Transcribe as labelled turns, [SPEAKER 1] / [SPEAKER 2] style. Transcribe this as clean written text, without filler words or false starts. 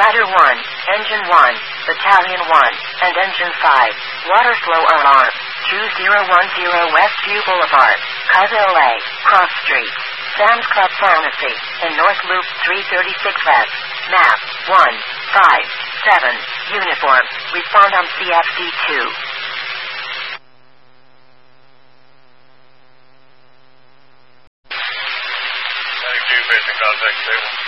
[SPEAKER 1] Ladder 1, Engine 1, Battalion 1, and Engine 5. Water flow alarm. 2010 Westview Boulevard, Casa LA, Cross Street. Sam's Club Pharmacy, in North Loop 336 West. Map 157. Uniform. Respond on CFC2.
[SPEAKER 2] Basic contact stable.